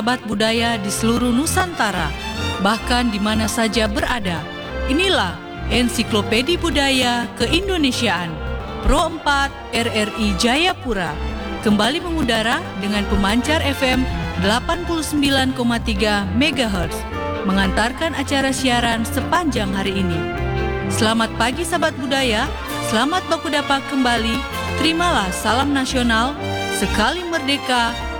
sahabat budaya di seluruh Nusantara, bahkan di mana saja berada. Inilah Ensiklopedi Budaya Keindonesiaan Pro 4 RRI Jayapura, kembali mengudara dengan pemancar FM 89,3 MHz, mengantarkan acara siaran sepanjang hari ini. Selamat pagi sahabat budaya, selamat baku dapat kembali. Terimalah salam nasional, sekali merdeka,